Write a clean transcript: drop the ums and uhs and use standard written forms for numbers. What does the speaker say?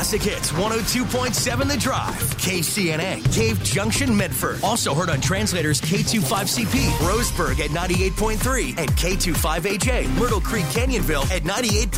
Classic Hits 102.7 The Drive. KCNA, Cave Junction, Medford. Also heard on Translators K25CP, Roseburg at 98.3 and K25HA, Myrtle Creek, Canyonville at 98.